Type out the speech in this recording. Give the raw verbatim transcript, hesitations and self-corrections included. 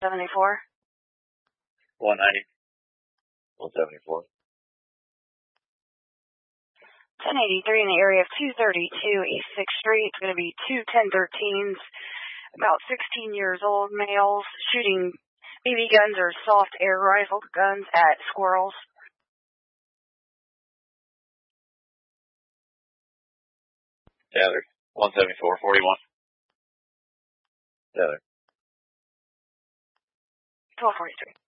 seventy-four. one ninety. one seventy-four. ten eighty-three in the area of two thirty-two East sixth Street. It's going to be two ten thirteens, about sixteen years old males, shooting B B guns or soft air rifle guns at squirrels. Gather. one seventy-four forty-one. Gather. twelve forty-three.